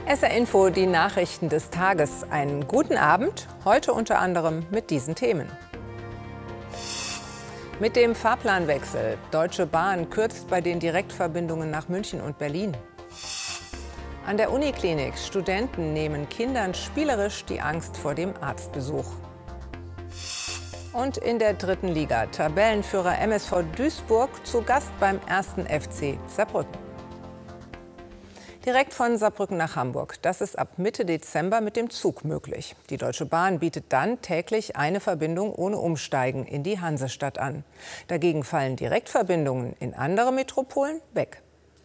SR Info, die Nachrichten des Tages. Einen guten Abend, heute unter anderem mit diesen Themen. Mit dem Fahrplanwechsel. Deutsche Bahn kürzt bei den Direktverbindungen nach München und Berlin. An der Uniklinik. Studenten nehmen Kindern spielerisch die Angst vor dem Arztbesuch. Und in der dritten Liga. Tabellenführer MSV Duisburg zu Gast beim 1. FC Saarbrücken. Direkt von Saarbrücken nach Hamburg. Das ist ab Mitte Dezember mit dem Zug möglich. Die Deutsche Bahn bietet dann täglich eine Verbindung ohne Umsteigen in die Hansestadt an. Dagegen fallen Direktverbindungen in andere Metropolen weg.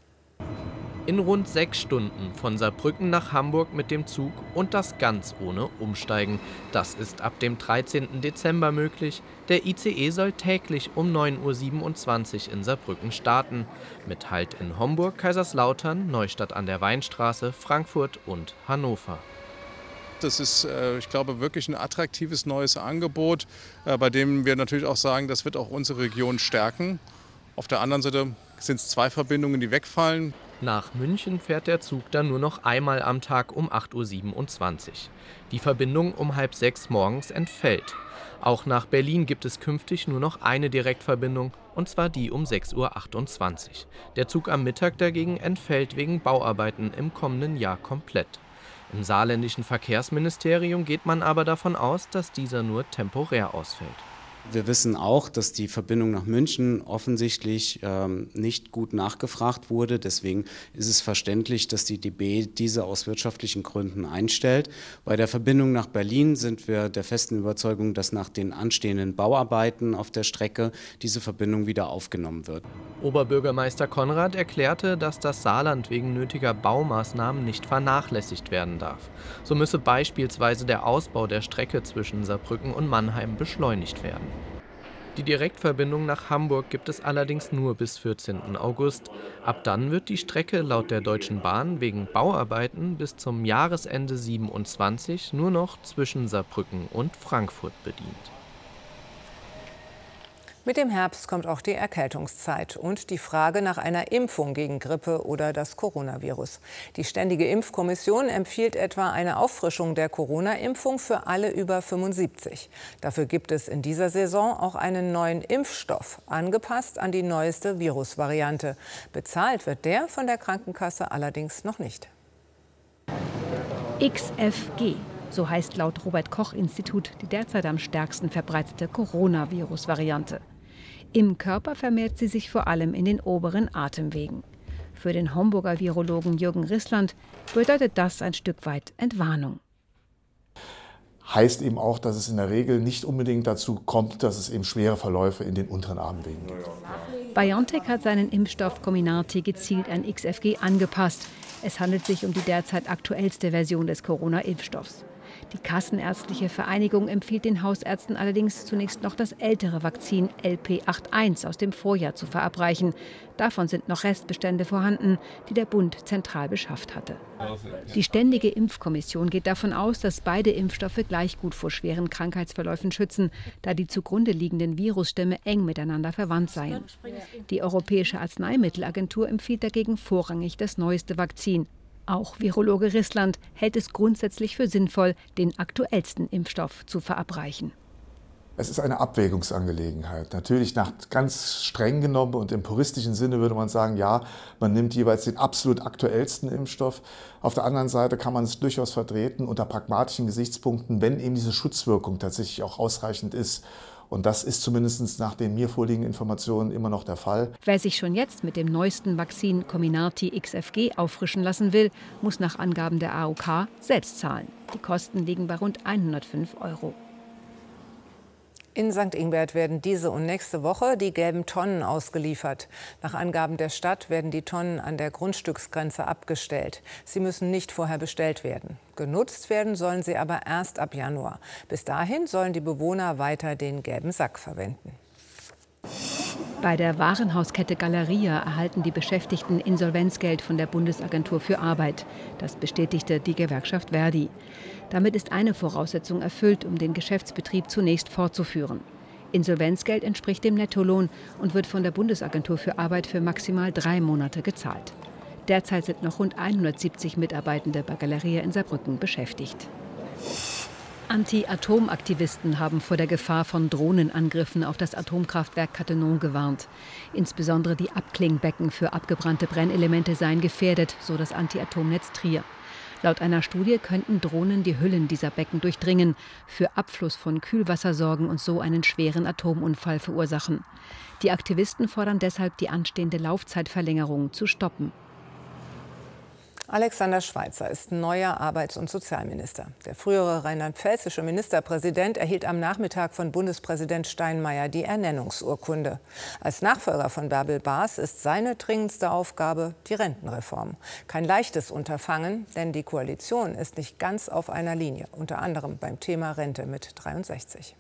In rund 6 Stunden von Saarbrücken nach Hamburg mit dem Zug und das ganz ohne Umsteigen. Das ist ab dem 13. Dezember möglich. Der ICE soll täglich um 9:27 Uhr in Saarbrücken starten. Mit Halt in Homburg, Kaiserslautern, Neustadt an der Weinstraße, Frankfurt und Hannover. Das ist, ich glaube, wirklich ein attraktives neues Angebot, bei dem wir natürlich auch sagen, das wird auch unsere Region stärken. Auf der anderen Seite sind es 2 Verbindungen, die wegfallen. Nach München fährt der Zug dann nur noch einmal am Tag um 8:27 Uhr. Die Verbindung um 5:30 morgens entfällt. Auch nach Berlin gibt es künftig nur noch eine Direktverbindung, und zwar die um 6:28 Uhr. Der Zug am Mittag dagegen entfällt wegen Bauarbeiten im kommenden Jahr komplett. Im saarländischen Verkehrsministerium geht man aber davon aus, dass dieser nur temporär ausfällt. Wir wissen auch, dass die Verbindung nach München offensichtlich nicht gut nachgefragt wurde. Deswegen ist es verständlich, dass die DB diese aus wirtschaftlichen Gründen einstellt. Bei der Verbindung nach Berlin sind wir der festen Überzeugung, dass nach den anstehenden Bauarbeiten auf der Strecke diese Verbindung wieder aufgenommen wird. Oberbürgermeister Konrad erklärte, dass das Saarland wegen nötiger Baumaßnahmen nicht vernachlässigt werden darf. So müsse beispielsweise der Ausbau der Strecke zwischen Saarbrücken und Mannheim beschleunigt werden. Die Direktverbindung nach Hamburg gibt es allerdings nur bis 14. August. Ab dann wird die Strecke laut der Deutschen Bahn wegen Bauarbeiten bis zum Jahresende 27 nur noch zwischen Saarbrücken und Frankfurt bedient. Mit dem Herbst kommt auch die Erkältungszeit und die Frage nach einer Impfung gegen Grippe oder das Coronavirus. Die Ständige Impfkommission empfiehlt etwa eine Auffrischung der Corona-Impfung für alle über 75. Dafür gibt es in dieser Saison auch einen neuen Impfstoff, angepasst an die neueste Virusvariante. Bezahlt wird der von der Krankenkasse allerdings noch nicht. XFG. So heißt laut Robert-Koch-Institut die derzeit am stärksten verbreitete Coronavirus-Variante. Im Körper vermehrt sie sich vor allem in den oberen Atemwegen. Für den Homburger Virologen Jürgen Rissland bedeutet das ein Stück weit Entwarnung. Heißt eben auch, dass es in der Regel nicht unbedingt dazu kommt, dass es eben schwere Verläufe in den unteren Atemwegen gibt. BioNTech hat seinen Impfstoff Comirnaty gezielt an XFG angepasst. Es handelt sich um die derzeit aktuellste Version des Corona-Impfstoffs. Die Kassenärztliche Vereinigung empfiehlt den Hausärzten allerdings zunächst noch das ältere Vakzin LP81 aus dem Vorjahr zu verabreichen. Davon sind noch Restbestände vorhanden, die der Bund zentral beschafft hatte. Die Ständige Impfkommission geht davon aus, dass beide Impfstoffe gleich gut vor schweren Krankheitsverläufen schützen, da die zugrunde liegenden Virusstämme eng miteinander verwandt seien. Die Europäische Arzneimittelagentur empfiehlt dagegen vorrangig das neueste Vakzin. Auch Virologe Rissland hält es grundsätzlich für sinnvoll, den aktuellsten Impfstoff zu verabreichen. Es ist eine Abwägungsangelegenheit. Natürlich nach ganz streng genommen und im puristischen Sinne würde man sagen, ja, man nimmt jeweils den absolut aktuellsten Impfstoff. Auf der anderen Seite kann man es durchaus vertreten unter pragmatischen Gesichtspunkten, wenn eben diese Schutzwirkung tatsächlich auch ausreichend ist. Und das ist zumindest nach den mir vorliegenden Informationen immer noch der Fall. Wer sich schon jetzt mit dem neuesten Vakzin Comirnaty XFG auffrischen lassen will, muss nach Angaben der AOK selbst zahlen. Die Kosten liegen bei rund 105 €. In St. Ingbert werden diese und nächste Woche die gelben Tonnen ausgeliefert. Nach Angaben der Stadt werden die Tonnen an der Grundstücksgrenze abgestellt. Sie müssen nicht vorher bestellt werden. Genutzt werden sollen sie aber erst ab Januar. Bis dahin sollen die Bewohner weiter den gelben Sack verwenden. Bei der Warenhauskette Galeria erhalten die Beschäftigten Insolvenzgeld von der Bundesagentur für Arbeit. Das bestätigte die Gewerkschaft Verdi. Damit ist eine Voraussetzung erfüllt, um den Geschäftsbetrieb zunächst fortzuführen. Insolvenzgeld entspricht dem Nettolohn und wird von der Bundesagentur für Arbeit für maximal 3 Monate gezahlt. Derzeit sind noch rund 170 Mitarbeitende bei Galeria in Saarbrücken beschäftigt. Anti-Atom-Aktivisten haben vor der Gefahr von Drohnenangriffen auf das Atomkraftwerk Cattenom gewarnt. Insbesondere die Abklingbecken für abgebrannte Brennelemente seien gefährdet, so das Anti-Atom-Netz Trier. Laut einer Studie könnten Drohnen die Hüllen dieser Becken durchdringen, für Abfluss von Kühlwasser sorgen und so einen schweren Atomunfall verursachen. Die Aktivisten fordern deshalb, die anstehende Laufzeitverlängerung zu stoppen. Alexander Schweitzer ist neuer Arbeits- und Sozialminister. Der frühere rheinland-pfälzische Ministerpräsident erhielt am Nachmittag von Bundespräsident Steinmeier die Ernennungsurkunde. Als Nachfolger von Bärbel Baas ist seine dringendste Aufgabe die Rentenreform. Kein leichtes Unterfangen, denn die Koalition ist nicht ganz auf einer Linie, unter anderem beim Thema Rente mit 63.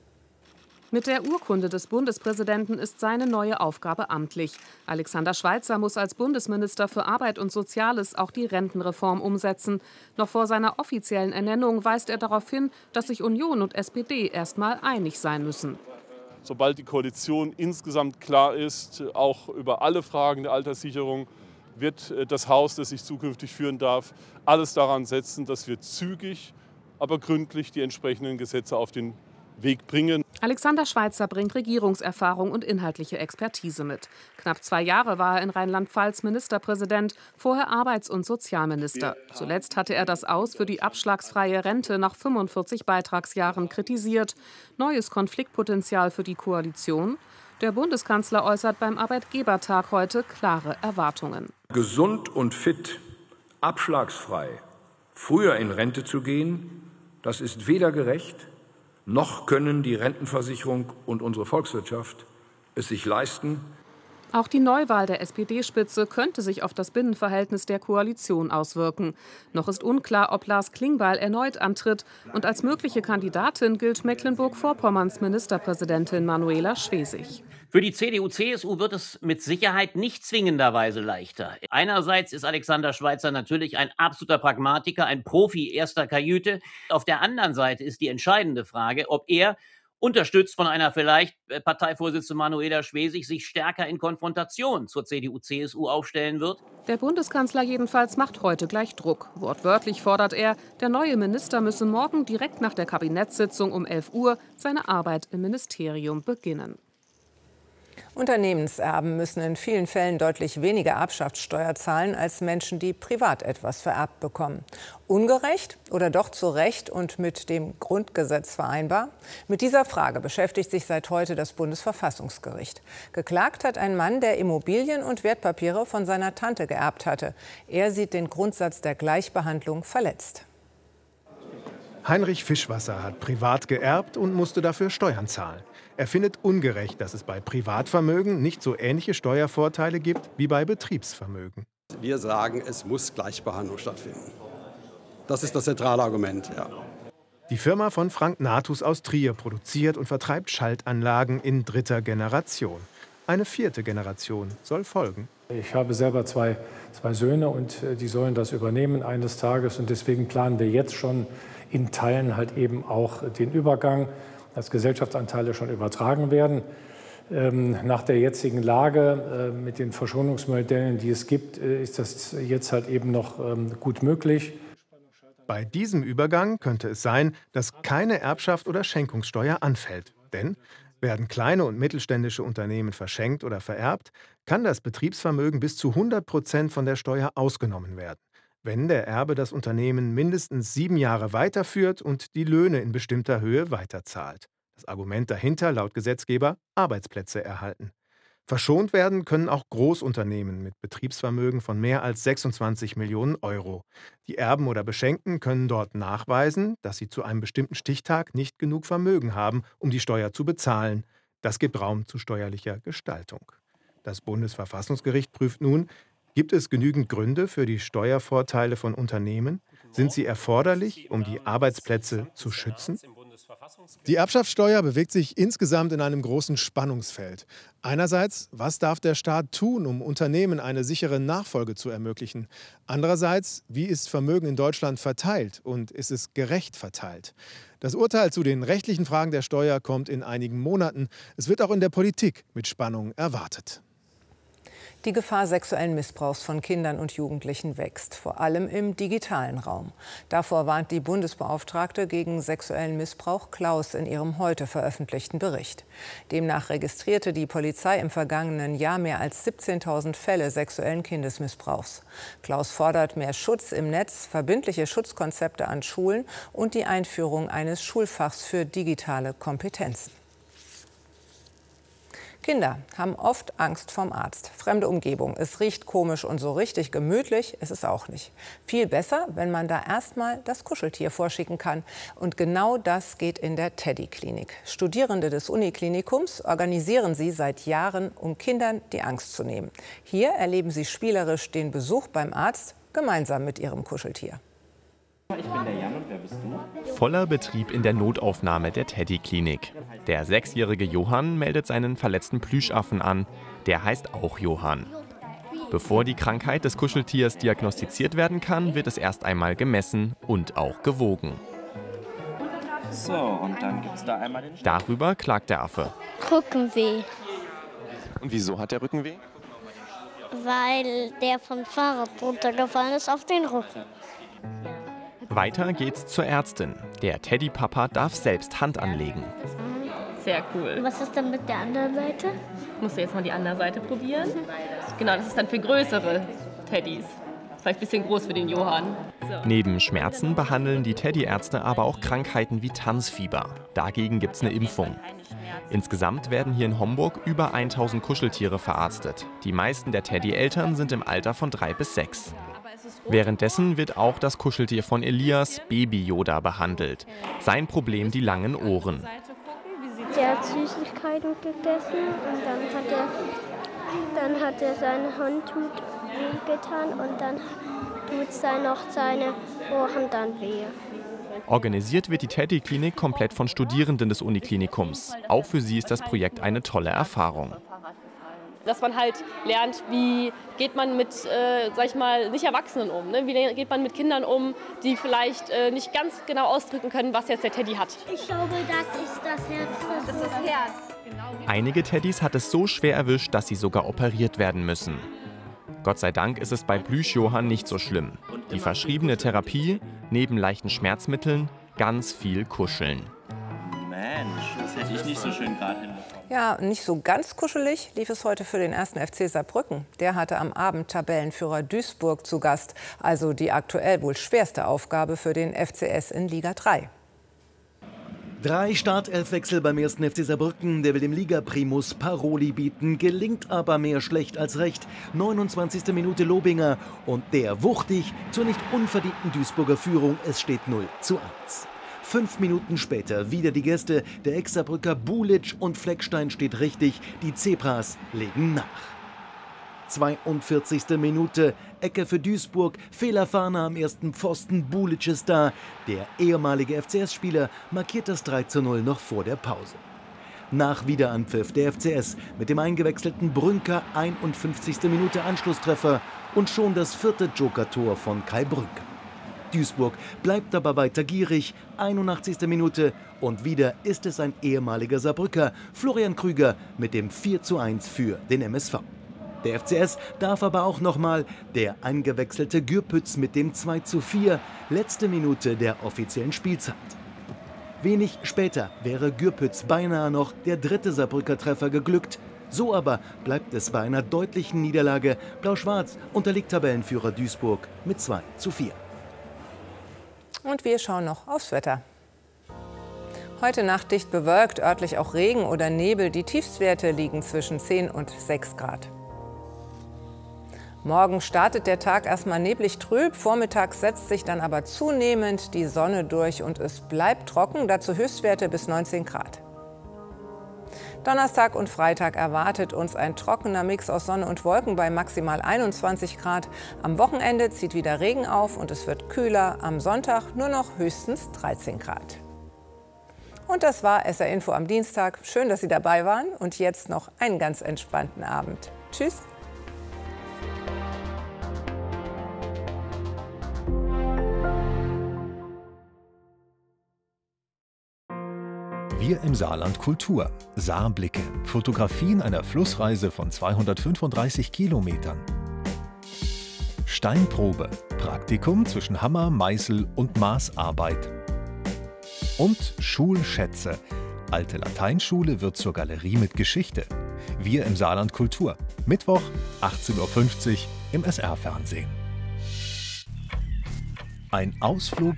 Mit der Urkunde des Bundespräsidenten ist seine neue Aufgabe amtlich. Alexander Schweitzer muss als Bundesminister für Arbeit und Soziales auch die Rentenreform umsetzen. Noch vor seiner offiziellen Ernennung weist er darauf hin, dass sich Union und SPD erst mal einig sein müssen. Sobald die Koalition insgesamt klar ist, auch über alle Fragen der Alterssicherung, wird das Haus, das ich zukünftig führen darf, alles daran setzen, dass wir zügig, aber gründlich die entsprechenden Gesetze auf den Weg bringen. Alexander Schweitzer bringt Regierungserfahrung und inhaltliche Expertise mit. Knapp 2 Jahre war er in Rheinland-Pfalz Ministerpräsident, vorher Arbeits- und Sozialminister. Zuletzt hatte er das Aus für die abschlagsfreie Rente nach 45 Beitragsjahren kritisiert. Neues Konfliktpotenzial für die Koalition? Der Bundeskanzler äußert beim Arbeitgebertag heute klare Erwartungen. Gesund und fit, abschlagsfrei, früher in Rente zu gehen, das ist weder gerecht, noch können die Rentenversicherung und unsere Volkswirtschaft es sich leisten. Auch die Neuwahl der SPD-Spitze könnte sich auf das Binnenverhältnis der Koalition auswirken. Noch ist unklar, ob Lars Klingbeil erneut antritt. Und als mögliche Kandidatin gilt Mecklenburg-Vorpommerns Ministerpräsidentin Manuela Schwesig. Für die CDU/CSU wird es mit Sicherheit nicht zwingenderweise leichter. Einerseits ist Alexander Schweitzer natürlich ein absoluter Pragmatiker, ein Profi erster Kajüte. Auf der anderen Seite ist die entscheidende Frage, ob er, unterstützt von einer vielleicht Parteivorsitzende Manuela Schwesig, sich stärker in Konfrontation zur CDU/CSU aufstellen wird. Der Bundeskanzler jedenfalls macht heute gleich Druck. Wortwörtlich fordert er, der neue Minister müsse morgen direkt nach der Kabinettssitzung um 11 Uhr seine Arbeit im Ministerium beginnen. Unternehmenserben müssen in vielen Fällen deutlich weniger Erbschaftssteuer zahlen als Menschen, die privat etwas vererbt bekommen. Ungerecht oder doch zu Recht und mit dem Grundgesetz vereinbar? Mit dieser Frage beschäftigt sich seit heute das Bundesverfassungsgericht. Geklagt hat ein Mann, der Immobilien und Wertpapiere von seiner Tante geerbt hatte. Er sieht den Grundsatz der Gleichbehandlung verletzt. Heinrich Fischwasser hat privat geerbt und musste dafür Steuern zahlen. Er findet ungerecht, dass es bei Privatvermögen nicht so ähnliche Steuervorteile gibt wie bei Betriebsvermögen. Wir sagen, es muss Gleichbehandlung stattfinden. Das ist das zentrale Argument, ja. Die Firma von Frank Nathus aus Trier produziert und vertreibt Schaltanlagen in 3. Generation. Eine 4. Generation soll folgen. Ich habe selber zwei Söhne und die sollen das übernehmen eines Tages. Und deswegen planen wir jetzt schon in Teilen halt eben auch den Übergang, dass Gesellschaftsanteile schon übertragen werden. Nach der jetzigen Lage mit den Verschonungsmodellen, die es gibt, ist das jetzt halt eben noch gut möglich. Bei diesem Übergang könnte es sein, dass keine Erbschaft oder Schenkungssteuer anfällt. Denn werden kleine und mittelständische Unternehmen verschenkt oder vererbt, kann das Betriebsvermögen bis zu 100% von der Steuer ausgenommen werden, wenn der Erbe das Unternehmen mindestens 7 Jahre weiterführt und die Löhne in bestimmter Höhe weiterzahlt. Das Argument dahinter, laut Gesetzgeber, Arbeitsplätze erhalten. Verschont werden können auch Großunternehmen mit Betriebsvermögen von mehr als 26 Millionen Euro. Die Erben oder Beschenkten können dort nachweisen, dass sie zu einem bestimmten Stichtag nicht genug Vermögen haben, um die Steuer zu bezahlen. Das gibt Raum zu steuerlicher Gestaltung. Das Bundesverfassungsgericht prüft nun, gibt es genügend Gründe für die Steuervorteile von Unternehmen? Sind sie erforderlich, um die Arbeitsplätze zu schützen? Die Erbschaftssteuer bewegt sich insgesamt in einem großen Spannungsfeld. Einerseits, was darf der Staat tun, um Unternehmen eine sichere Nachfolge zu ermöglichen? Andererseits, wie ist Vermögen in Deutschland verteilt und ist es gerecht verteilt? Das Urteil zu den rechtlichen Fragen der Steuer kommt in einigen Monaten. Es wird auch in der Politik mit Spannung erwartet. Die Gefahr sexuellen Missbrauchs von Kindern und Jugendlichen wächst, vor allem im digitalen Raum. Davor warnt die Bundesbeauftragte gegen sexuellen Missbrauch Klaus in ihrem heute veröffentlichten Bericht. Demnach registrierte die Polizei im vergangenen Jahr mehr als 17.000 Fälle sexuellen Kindesmissbrauchs. Klaus fordert mehr Schutz im Netz, verbindliche Schutzkonzepte an Schulen und die Einführung eines Schulfachs für digitale Kompetenzen. Kinder haben oft Angst vorm Arzt. Fremde Umgebung. Es riecht komisch und so richtig gemütlich ist es auch nicht. Viel besser, wenn man da erstmal das Kuscheltier vorschicken kann. Und genau das geht in der Teddy-Klinik. Studierende des Uniklinikums organisieren sie seit Jahren, um Kindern die Angst zu nehmen. Hier erleben sie spielerisch den Besuch beim Arzt gemeinsam mit ihrem Kuscheltier. Ich bin der Jan und wer bist du? Voller Betrieb in der Notaufnahme der Teddy-Klinik. Der 6-jährige Johann meldet seinen verletzten Plüschaffen an. Der heißt auch Johann. Bevor die Krankheit des Kuscheltiers diagnostiziert werden kann, wird es erst einmal gemessen und auch gewogen. So, und dann gibt es da einmal den... Darüber klagt der Affe. Rückenweh, Und wieso hat der Rückenweh? weil der vom Fahrrad runtergefallen ist auf den Rücken. Weiter geht's zur Ärztin. Der Teddy-Papa darf selbst Hand anlegen. Sehr cool. Was ist dann mit der anderen Seite? Musst du jetzt mal die andere Seite probieren? Genau, das ist dann für größere Teddys. Vielleicht ein bisschen groß für den Johann. So. Neben Schmerzen behandeln die Teddy-Ärzte aber auch Krankheiten wie Tanzfieber. Dagegen gibt's eine Impfung. Insgesamt werden hier in Homburg über 1000 Kuscheltiere verarztet. Die meisten der Teddy-Eltern sind im Alter von 3 bis 6. Währenddessen wird auch das Kuscheltier von Elias, Baby Yoda, behandelt. Sein Problem die langen Ohren. Der hat Süßigkeiten gegessen und dann hat er seine Hand getan und dann tut seine Ohren dann weh. Organisiert wird die Teddy-Klinik komplett von Studierenden des Uniklinikums. Auch für sie ist das Projekt eine tolle Erfahrung. Dass man halt lernt, wie geht man mit, sag ich mal, nicht Erwachsenen um. Ne? Wie geht man mit Kindern um, die vielleicht nicht ganz genau ausdrücken können, was jetzt der Teddy hat. Ich glaube, das ist das Herz. Das ist das Herz. Einige Teddys hat es so schwer erwischt, dass sie sogar operiert werden müssen. Gott sei Dank ist es bei Plüsch-Johann nicht so schlimm. Die verschriebene Therapie, neben leichten Schmerzmitteln, ganz viel Kuscheln. Mensch, das hätte ich nicht so schön gerade hinbekommen. Ja, nicht so ganz kuschelig lief es heute für den 1. FC Saarbrücken. Der hatte am Abend Tabellenführer Duisburg zu Gast. Also die aktuell wohl schwerste Aufgabe für den FCS in Liga 3. 3 Startelfwechsel beim 1. FC Saarbrücken. Der will dem Liga-Primus Paroli bieten, gelingt aber mehr schlecht als recht. 29. Minute Lobinger und der wuchtig zur nicht unverdienten Duisburger Führung. Es steht 0:1. 5 Minuten später wieder die Gäste. Der Ex-Saarbrücker Bulic und Fleckstein steht richtig. Die Zebras legen nach. 42. Minute, Ecke für Duisburg, Fehler Fahner am ersten Pfosten, Bulic ist da. Der ehemalige FCS-Spieler markiert das 3:0 noch vor der Pause. Nach Wiederanpfiff der FCS mit dem eingewechselten Brünker, 51. Minute Anschlusstreffer und schon das 4. Joker-Tor von Kai Brünker. Duisburg bleibt aber weiter gierig, 81. Minute und wieder ist es ein ehemaliger Saarbrücker, Florian Krüger mit dem 4:1 für den MSV. Der FCS darf aber auch nochmal, der eingewechselte Gürpütz mit dem 2:4, letzte Minute der offiziellen Spielzeit. Wenig später wäre Gürpütz beinahe noch der 3. Saarbrücker Treffer geglückt. So aber bleibt es bei einer deutlichen Niederlage. Blau-Schwarz unterliegt Tabellenführer Duisburg mit 2:4. Und wir schauen noch aufs Wetter. Heute Nacht dicht bewölkt, örtlich auch Regen oder Nebel. Die Tiefstwerte liegen zwischen 10 und 6 Grad. Morgen startet der Tag erstmal neblig trüb, vormittags setzt sich dann aber zunehmend die Sonne durch und es bleibt trocken, dazu Höchstwerte bis 19 Grad. Donnerstag und Freitag erwartet uns ein trockener Mix aus Sonne und Wolken bei maximal 21 Grad. Am Wochenende zieht wieder Regen auf und es wird kühler, am Sonntag nur noch höchstens 13 Grad. Und das war SR Info am Dienstag. Schön, dass Sie dabei waren und jetzt noch einen ganz entspannten Abend. Tschüss. Wir im Saarland Kultur. Saarblicke. Fotografien einer Flussreise von 235 Kilometern. Steinprobe. Praktikum zwischen Hammer, Meißel und Maßarbeit. Und Schulschätze. Alte Lateinschule wird zur Galerie mit Geschichte. Wir im Saarland Kultur. Mittwoch, 18:50 Uhr im SR-Fernsehen. Ein Ausflug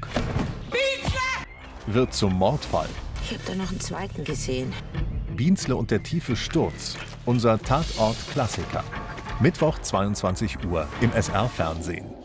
wird zum Mordfall. Ich habe da noch einen zweiten gesehen. Bienzle und der tiefe Sturz. Unser Tatort-Klassiker. Mittwoch, 22 Uhr im SR-Fernsehen.